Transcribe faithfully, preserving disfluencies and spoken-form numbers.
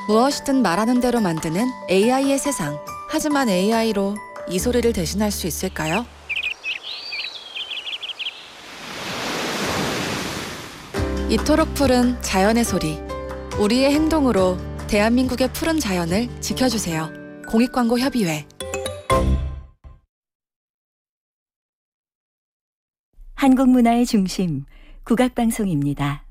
무엇이든 말하는 대로 만드는 에이아이의 세상. 하지만 에이아이로 이 소리를 대신할 수 있을까요? 이토록 푸른 자연의 소리. 우리의 행동으로 대한민국의 푸른 자연을 지켜주세요. 공익광고협의회. 한국 문화의 중심, 국악방송입니다.